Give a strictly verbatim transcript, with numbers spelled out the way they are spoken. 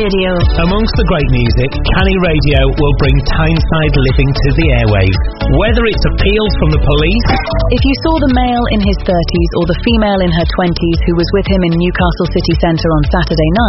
Radio. Amongst the great music, Canny Radio will bring Tyneside living to the airwaves. Whether it's appeals from the police... If you saw the male in his thirties or the female in her twenties who was with him in Newcastle city centre on Saturday night,